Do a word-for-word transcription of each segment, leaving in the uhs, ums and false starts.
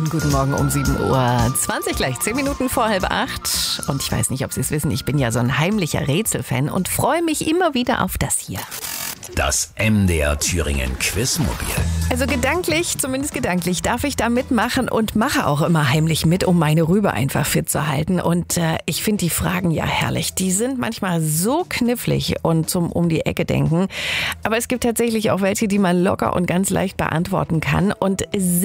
Schönen guten Morgen um sieben Uhr zwanzig, gleich zehn Minuten vor halb acht. Und ich weiß nicht, ob Sie es wissen, ich bin ja so ein heimlicher Rätselfan und freue mich immer wieder auf das hier. Das M D R Thüringen Quizmobil. Also gedanklich, zumindest gedanklich, darf ich da mitmachen und mache auch immer heimlich mit, um meine Rübe einfach fit zu halten. Und äh, ich finde die Fragen ja herrlich. Die sind manchmal so knifflig und zum um die Ecke denken. Aber es gibt tatsächlich auch welche, die man locker und ganz leicht beantworten kann. Und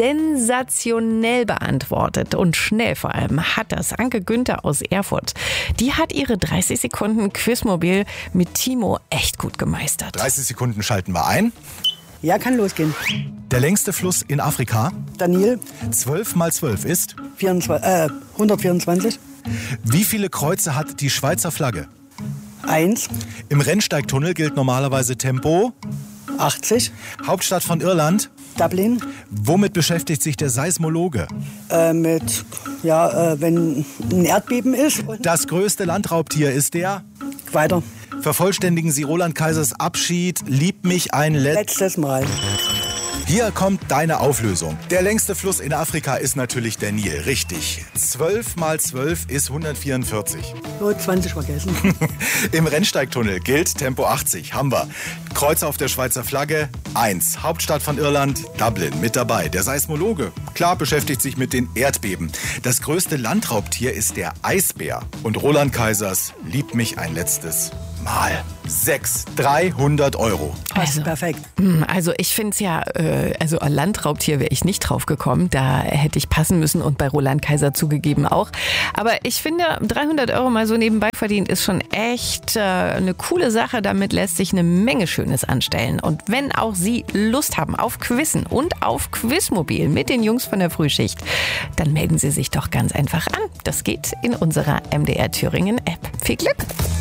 sensationell beantwortet und schnell vor allem hat das Anke Günther aus Erfurt. Die hat ihre dreißig Sekunden Quizmobil mit Timo echt gut gemeistert. dreißig Sekunden schalten wir ein. Ja, kann losgehen. Der längste Fluss in Afrika. Daniel, zwölf mal zwölf ist. vierundzwanzig, äh, hundertvierundzwanzig. Wie viele Kreuze hat die Schweizer Flagge? eins. Im Rennsteigtunnel gilt normalerweise Tempo. achtzig. Hauptstadt von Irland. Dublin. Womit beschäftigt sich der Seismologe? Äh, mit, ja, äh, wenn ein Erdbeben ist. Und Das größte Landraubtier ist der. weiter. Vervollständigen Sie Roland Kaisers Abschied. Lieb mich ein Let... Letztes Mal. Hier kommt deine Auflösung. Der längste Fluss in Afrika ist natürlich der Nil. Richtig. zwölf mal zwölf ist hundertvierundvierzig. So, zwanzig vergessen. Im Rennsteigtunnel gilt Tempo achtzig. Haben wir. Kreuze auf der Schweizer Flagge eins. Hauptstadt von Irland, Dublin. Mit dabei. Der Seismologe. Klar, beschäftigt sich mit den Erdbeben. Das größte Landraubtier ist der Eisbär. Und Roland Kaisers Lieb mich ein letztes Mal. Sechs. dreihundert Euro. Also, Perfekt. also ich finde es ja, äh, also ein Landraubtier wäre ich nicht drauf gekommen. Da hätte ich passen müssen und bei Roland Kaiser zugegeben auch. Aber ich finde, dreihundert Euro mal so nebenbei verdient ist schon echt äh, eine coole Sache. Damit lässt sich eine Menge Schönes anstellen. Und wenn auch Sie Lust haben auf Quizzen und auf Quizmobil mit den Jungs von der Frühschicht, dann melden Sie sich doch ganz einfach an. Das geht in unserer M D R Thüringen App. Viel Glück!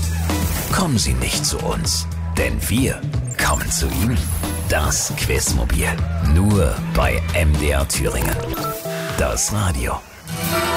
Kommen Sie nicht zu uns, denn wir kommen zu Ihnen. Das Quizmobil. Nur bei M D R Thüringen. Das Radio.